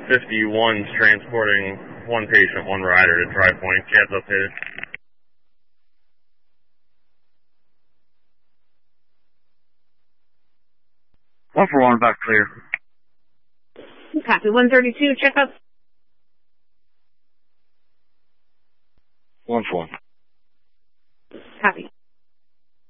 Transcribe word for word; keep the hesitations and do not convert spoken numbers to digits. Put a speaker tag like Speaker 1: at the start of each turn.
Speaker 1: fifty-one's transporting one patient, one rider to Tri Point. Cab's updated.
Speaker 2: One for one, back clear.
Speaker 3: Copy. one thirty-two, check up.
Speaker 2: One for one.
Speaker 3: Copy.